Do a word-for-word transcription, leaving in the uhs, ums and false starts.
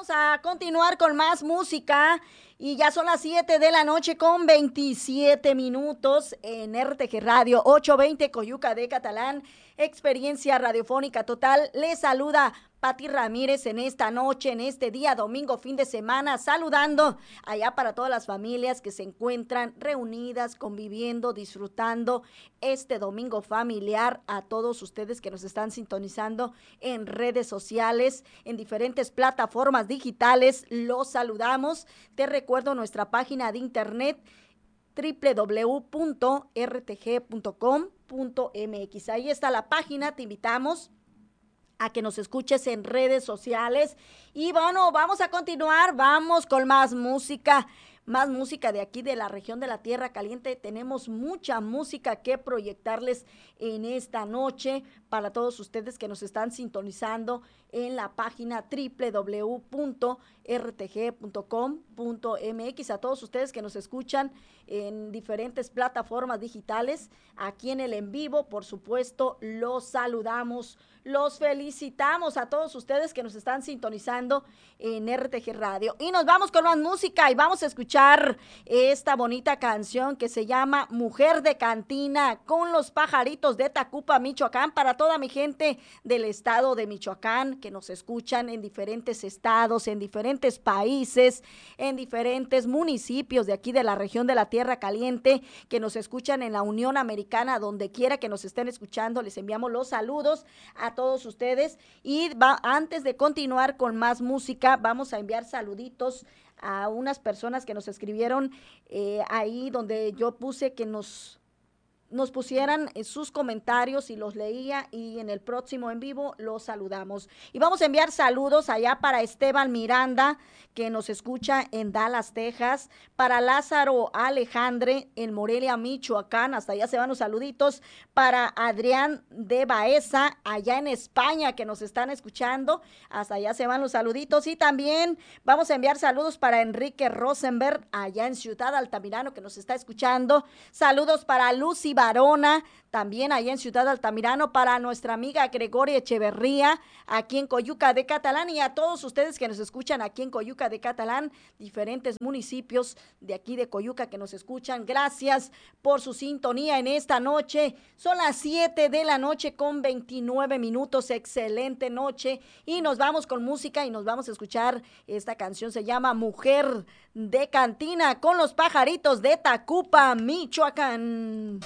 Vamos a continuar con más música y ya son las siete de la noche con veintisiete minutos en R T G Radio ochocientos veinte Coyuca de Catalán, experiencia radiofónica total. Les saluda Pati Ramírez en esta noche, en este día domingo, fin de semana, saludando allá para todas las familias que se encuentran reunidas, conviviendo, disfrutando este domingo familiar, a todos ustedes que nos están sintonizando en redes sociales, en diferentes plataformas digitales, los saludamos. Te recuerdo nuestra página de internet doble u doble u doble u punto r t g punto com punto m x. Ahí está la página, te invitamos a que nos escuches en redes sociales. Y bueno, vamos a continuar, vamos con más música, más música de aquí de la región de la Tierra Caliente. Tenemos mucha música que proyectarles en esta noche para todos ustedes que nos están sintonizando en la página doble u doble u doble u punto r t g punto com punto m x, a todos ustedes que nos escuchan en diferentes plataformas digitales, aquí en el en vivo, por supuesto, los saludamos, los felicitamos a todos ustedes que nos están sintonizando en R T G Radio. Y nos vamos con más música y vamos a escuchar esta bonita canción que se llama Mujer de Cantina, con los Pajaritos de Tacupa, Michoacán, para toda mi gente del estado de Michoacán que nos escuchan en diferentes estados, en diferentes países, en diferentes municipios de aquí de la región de la Tierra Caliente, que nos escuchan en la Unión Americana, donde quiera que nos estén escuchando, les enviamos los saludos a todos ustedes. Y va, antes de continuar con más música, vamos a enviar saluditos a unas personas que nos escribieron eh, ahí donde yo puse que nos nos pusieran sus comentarios y los leía, y en el próximo en vivo los saludamos. Y vamos a enviar saludos allá para Esteban Miranda, que nos escucha en Dallas, Texas, para Lázaro Alejandre en Morelia, Michoacán, hasta allá se van los saluditos, para Adrián de Baeza, allá en España, que nos están escuchando, hasta allá se van los saluditos. Y también vamos a enviar saludos para Enrique Rosenberg, allá en Ciudad Altamirano, que nos está escuchando. Saludos para Lucy Barona, también allá en Ciudad Altamirano, para nuestra amiga Gregoria Echeverría, aquí en Coyuca de Catalán, y a todos ustedes que nos escuchan aquí en Coyuca de Catalán, diferentes municipios de aquí de Coyuca que nos escuchan. Gracias por su sintonía en esta noche. Son las siete de la noche con veintinueve minutos, excelente noche, y nos vamos con música y nos vamos a escuchar esta canción, se llama Mujer de Cantina, con los Pajaritos de Tacupa, Michoacán.